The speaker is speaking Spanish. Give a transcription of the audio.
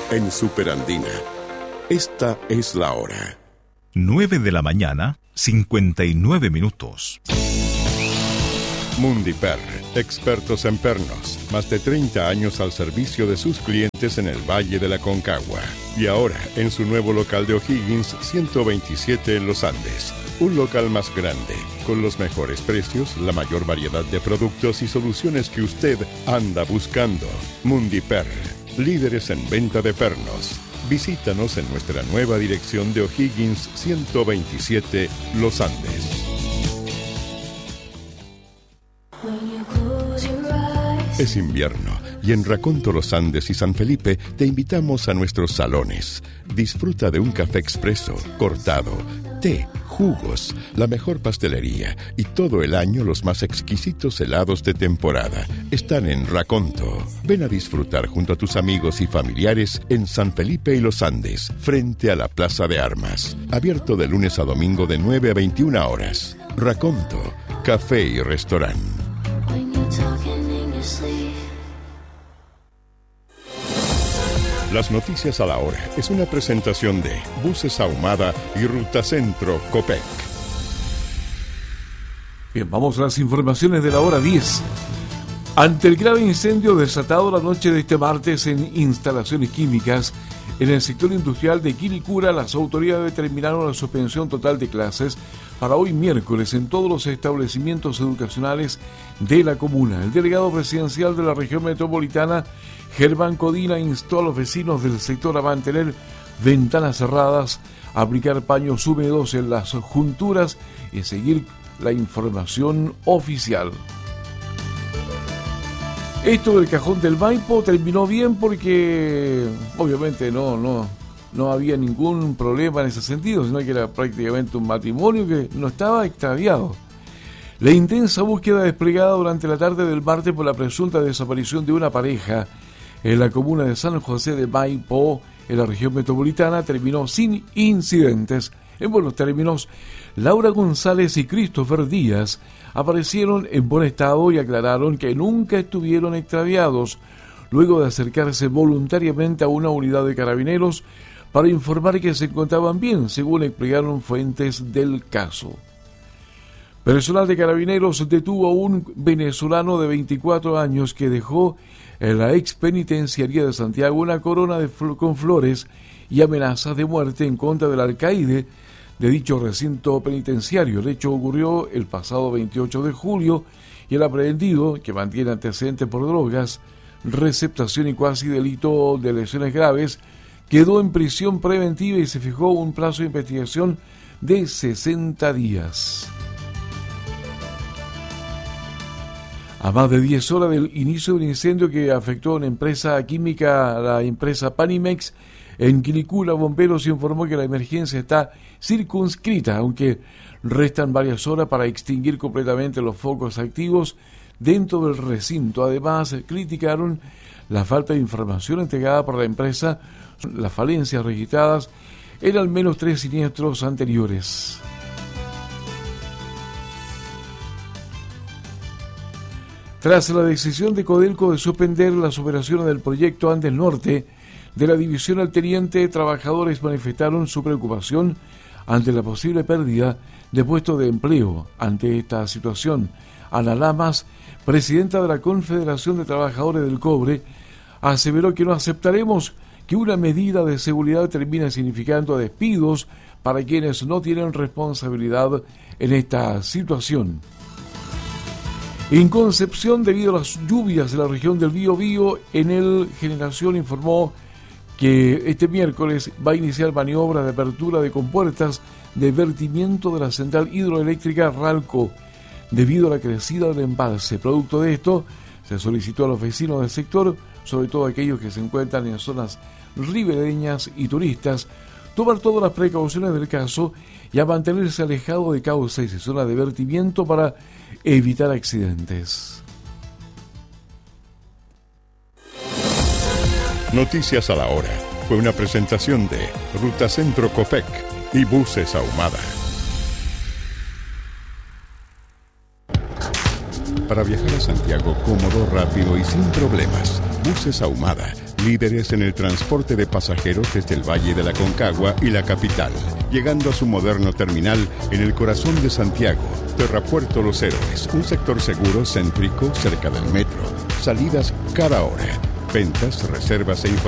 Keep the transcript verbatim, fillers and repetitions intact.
en Superandina. Esta es la hora. nueve de la mañana, cincuenta y nueve minutos. Mundiper, expertos en pernos. Más de treinta años al servicio de sus clientes en el Valle de la Concagua. Y ahora, en su nuevo local de O'Higgins, ciento veintisiete en Los Andes. Un local más grande, con los mejores precios, la mayor variedad de productos y soluciones que usted anda buscando. Mundiper, líderes en venta de pernos. Visítanos en nuestra nueva dirección de O'Higgins ciento veintisiete, Los Andes. Es invierno y en Raconto, Los Andes y San Felipe te invitamos a nuestros salones. Disfruta de un café expreso, cortado, té, jugos, la mejor pastelería y todo el año los más exquisitos helados de temporada. Están en Raconto. Ven a disfrutar junto a tus amigos y familiares en San Felipe y Los Andes, frente a la Plaza de Armas. Abierto de lunes a domingo de nueve a veintiuna horas. Raconto, café y restaurante. Las noticias a la hora es una presentación de Buses Ahumada y Ruta Centro Copec. Bien, vamos a las informaciones de la hora diez. Ante el grave incendio desatado la noche de este martes en instalaciones químicas en el sector industrial de Quilicura, las autoridades determinaron la suspensión total de clases para hoy miércoles en todos los establecimientos educacionales de la comuna. El delegado presidencial de la región metropolitana, Germán Codina, instó a los vecinos del sector a mantener ventanas cerradas, aplicar paños húmedos en las junturas y seguir la información oficial. Esto del cajón del Maipo terminó bien porque obviamente no, no, no había ningún problema en ese sentido, sino que era prácticamente un matrimonio que no estaba extraviado. La intensa búsqueda desplegada durante la tarde del martes por la presunta desaparición de una pareja en la comuna de San José de Maipo, en la región metropolitana, terminó sin incidentes. En buenos términos, Laura González y Christopher Díaz aparecieron en buen estado y aclararon que nunca estuvieron extraviados, luego de acercarse voluntariamente a una unidad de carabineros para informar que se encontraban bien, según explicaron fuentes del caso. Personal de carabineros detuvo a un venezolano de veinticuatro años que dejó en la ex penitenciaría de Santiago una corona de fl- con flores y amenazas de muerte en contra del alcaide de dicho recinto penitenciario. El hecho ocurrió el pasado veintiocho de julio y el aprehendido, que mantiene antecedentes por drogas, receptación y cuasi delito de lesiones graves, quedó en prisión preventiva y se fijó un plazo de investigación de sesenta días. A más de diez horas del inicio del incendio que afectó a una empresa química, la empresa Panimex, en Quilicura, bomberos informó que la emergencia está circunscrita, aunque restan varias horas para extinguir completamente los focos activos dentro del recinto. Además, criticaron la falta de información entregada por la empresa, las falencias registradas en al menos tres siniestros anteriores. Tras la decisión de Codelco de suspender las operaciones del proyecto Andes Norte de la división al teniente, trabajadores manifestaron su preocupación ante la posible pérdida de puestos de empleo. Ante esta situación, Ana Lamas, presidenta de la Confederación de Trabajadores del Cobre, aseveró que no aceptaremos que una medida de seguridad termine significando despidos para quienes no tienen responsabilidad en esta situación. En Concepción, debido a las lluvias de la región del Biobío, Enel Generación informó que este miércoles va a iniciar maniobras de apertura de compuertas de vertimiento de la central hidroeléctrica Ralco, debido a la crecida del embalse. Producto de esto, se solicitó a los vecinos del sector, sobre todo aquellos que se encuentran en zonas ribereñas y turistas, tomar todas las precauciones del caso y a mantenerse alejado de cauces y zonas de vertimiento para evitar accidentes. Noticias a la hora fue una presentación de Ruta Centro Copec y Buses Ahumada. Para viajar a Santiago cómodo, rápido y sin problemas, Buses Ahumada líderes en el transporte de pasajeros desde el Valle de la Concagua y la capital, llegando a su moderno terminal en el corazón de Santiago, Terrapuerto Los Héroes, un sector seguro, céntrico, cerca del metro, salidas cada hora, ventas, reservas e información